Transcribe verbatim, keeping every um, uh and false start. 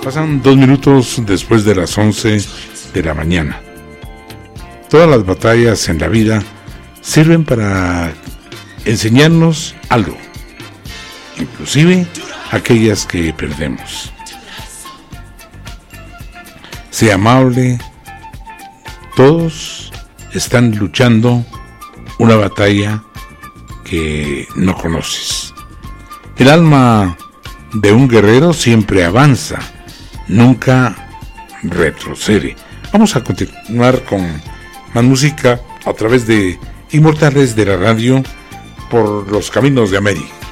Pasan dos minutos después de las once de la mañana. Todas las batallas en la vida sirven para enseñarnos algo, inclusive aquellas que perdemos. Sea amable, todos están luchando una batalla que no conoces. El alma de un guerrero siempre avanza, nunca retrocede. Vamos a continuar con más música a través de Inmortales de la Radio por los caminos de América.